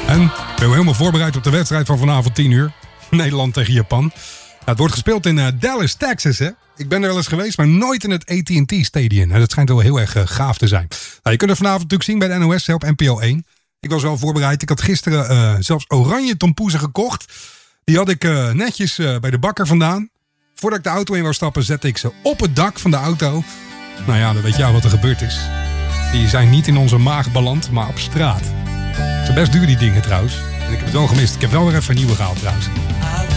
En ik ben helemaal voorbereid op de wedstrijd van vanavond 10 uur. Nederland tegen Japan. Nou, het wordt gespeeld in Dallas, Texas. Hè? Ik ben er wel eens geweest, maar nooit in het AT&T Stadium. Nou, dat schijnt wel heel erg gaaf te zijn. Nou, je kunt het vanavond natuurlijk zien bij de NOS op NPO 1. Ik was wel voorbereid. Ik had gisteren zelfs oranje tompoezen gekocht. Die had ik netjes bij de bakker vandaan. Voordat ik de auto in wou stappen, zette ik ze op het dak van de auto. Nou ja, dan weet jij wat er gebeurd is. Die zijn niet in onze maag beland, maar op straat. Het zijn best duur die dingen trouwens. En ik heb het wel gemist. Ik heb wel weer even een nieuwe gehaald trouwens.